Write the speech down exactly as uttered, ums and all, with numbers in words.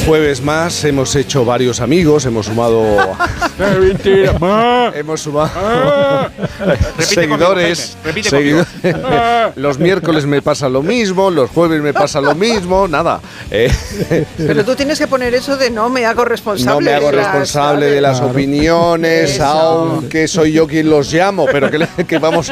jueves más, hemos hecho varios amigos, hemos sumado... hemos sumado seguidores. Repite seguidores. Los miércoles me pasa lo mismo, los jueves me pasa lo mismo, nada. Eh, Pero tú tienes que poner eso de no me hago responsable. no me hago de las- responsable de las Claro. opiniones, Eso. aunque soy yo quien los llamo, pero que, le- que vamos